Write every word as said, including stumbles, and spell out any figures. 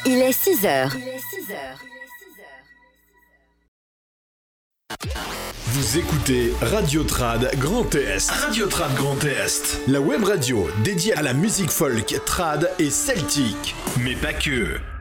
Il est six heures. Vous écoutez Radio Trad Grand Est. Radio Trad Grand Est. La web radio dédiée à la musique folk, trad et celtique. Mais pas que.